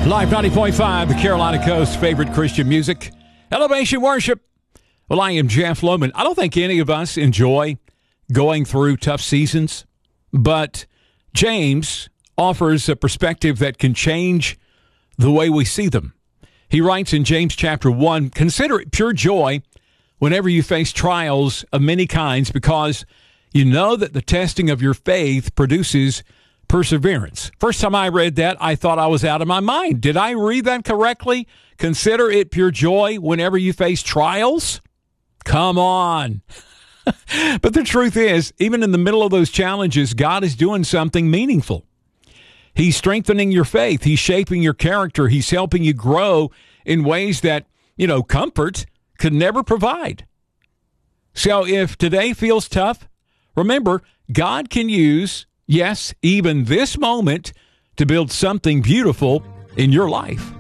Live 90.5, the Carolina Coast's favorite Christian music. Elevation Worship. Well, I am Jeff Lohman. I don't think any of us enjoy going through tough seasons, but James offers a perspective that can change the way we see them. He writes in James chapter 1, "Consider it pure joy whenever you face trials of many kinds, because you know that the testing of your faith produces perseverance." First time I read that, I thought I was out of my mind. Did I read that correctly? Consider it pure joy whenever you face trials? Come on. But the truth is, even in the middle of those challenges, God is doing something meaningful. He's strengthening your faith. He's shaping your character. He's helping you grow in ways that, comfort could never provide. So if today feels tough, remember, God can use, yes, even this moment to build something beautiful in your life.